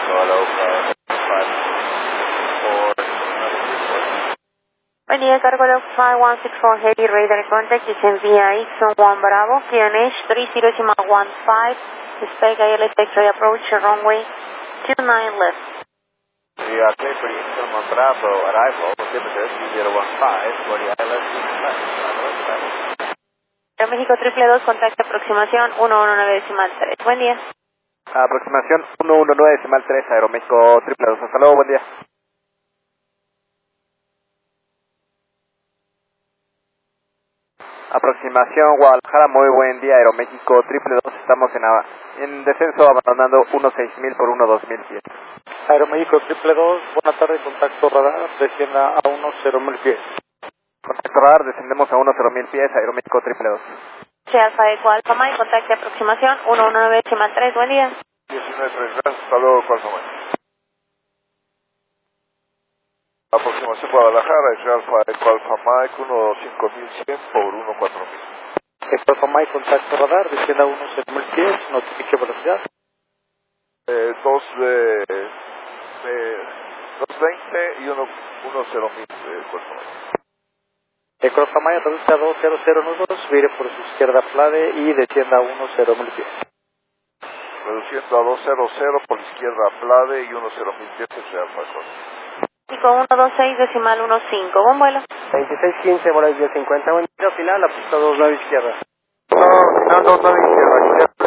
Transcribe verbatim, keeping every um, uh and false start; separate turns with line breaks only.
Buen día, cargo de five one six four Heavy Radar Contact, descend via Ixon one Bravo, Q N H three zero one five, expect I L S X-ray approach, runway two nine left.
We are clear for Ixon one Bravo, arrival, altimeter two zero one five, for the I L S left.
Aeroméxico triple dos, contacto aproximación uno uno nueve decimal tres. Buen día.
Aproximación uno uno nueve decimal tres, Aeroméxico triple dos. Hasta luego, buen día. Aproximación Guadalajara, muy buen día, Aeroméxico triple dos. Estamos en, a, en descenso abandonando uno seis mil por uno dos mil pies.
Aeroméxico triple dos, buena tarde, contacto radar, descienda a uno cero mil pies.
Contacto radar, descendemos a uno cero mil pies, Aeroméxico triple dos.
C Alfa Eco Alfa Mike, contacto aproximación uno uno nueve decimal tres. Buen día.
diecinueve tres, gracias, hasta luego, Alfa Mike. Aproximación Guadalajara, C Alfa Eco Alfa Mike, uno cinco mil cien por uno cuatro mil.
Eco Alfa Mike, contacto radar, descienda a uno cero mil pies, notifique velocidad.
Eh, dos de, de dos veinte y uno cero mil, eh, Puerto Mike.
Eco Alfa Mike, reduce a dos cero cero nudos, vire por su izquierda plane y descienda a uno cero mil pies.
Reduciendo a dos cero cero por la izquierda Plade y uno cero mil pies, C Alfa Eco.
México uno dos seis decimal uno cinco. Buen vuelo.
veintiséis quince, bola diez cincuenta, buen día, final, la pista dos nueve izquierda.
No, final dos nueve izquierda.